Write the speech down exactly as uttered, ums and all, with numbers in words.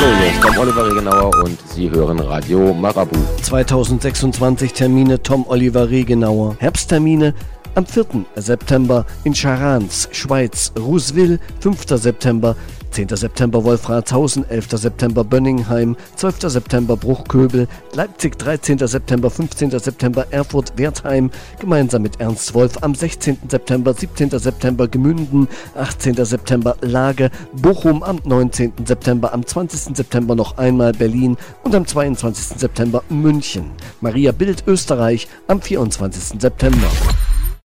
Hallo, hier ist Tom Oliver Regenauer und Sie hören Radio Marabu. zweitausendsechsundzwanzig Termine Tom Oliver Regenauer. Herbsttermine am vierten September in Charans, Schweiz, Rousville, fünfter September, zehnter September Wolfratshausen, elfter September Bönningheim, zwölfter September Bruchköbel, Leipzig, dreizehnter September, fünfzehnter September Erfurt, Wertheim, gemeinsam mit Ernst Wolf, am sechzehnten September, siebzehnten September Gemünden, achtzehnten September Lage, Bochum, am neunzehnten September, am zwanzigsten September noch einmal Berlin und am zweiundzwanzigsten September München. Maria Bild, Österreich, am vierundzwanzigsten September.